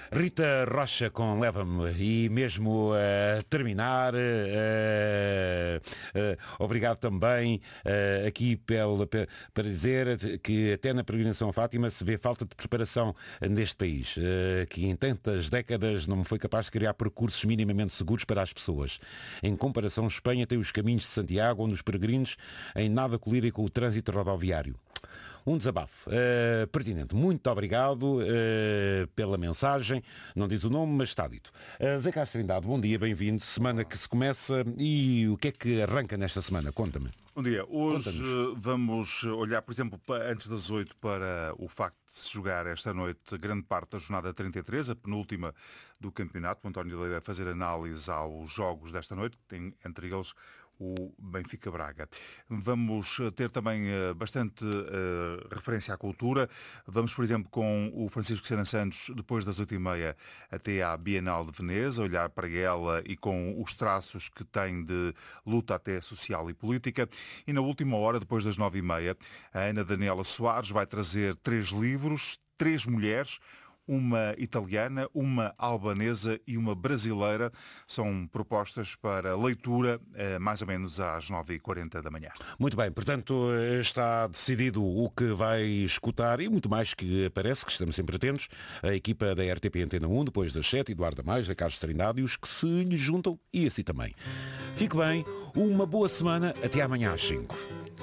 Rita Rocha com Leva-me e mesmo a terminar, obrigado também aqui para dizer que até na peregrinação a Fátima se vê falta de preparação neste país, que em tantas décadas não foi capaz de criar percursos minimamente seguros para as pessoas. Em comparação, Espanha tem os caminhos de Santiago, onde os peregrinos em nada colidem com o trânsito rodoviário. Um desabafo pertinente. Muito obrigado pela mensagem. Não diz o nome, mas está dito. Zé Carlos Trindade, bom dia, bem-vindo. Semana que se começa e o que é que arranca nesta semana? Conta-me. Bom dia. Hoje vamos olhar, por exemplo, antes das 8 para o facto de se jogar esta noite grande parte da jornada 33, a penúltima do campeonato. O António Leite vai fazer análise aos jogos desta noite, que tem entre eles o Benfica-Braga. Vamos ter também bastante referência à cultura. Vamos, por exemplo, com o Francisco Sena Santos, depois das 8h30 até à Bienal de Veneza, olhar para ela e com os traços que tem de luta até social e política. E na última hora, depois das 9h30, a Ana Daniela Soares vai trazer 3 livros, 3 mulheres, uma italiana, uma albanesa e uma brasileira. São propostas para leitura mais ou menos às 9h40 da manhã. Muito bem, portanto está decidido o que vai escutar e muito mais que aparece, que estamos sempre atentos. A equipa da RTP Antena 1, depois das 7, Eduardo Amais, a Carlos Trindade e os que se lhe juntam e assim também. Fique bem, uma boa semana, até amanhã às 5.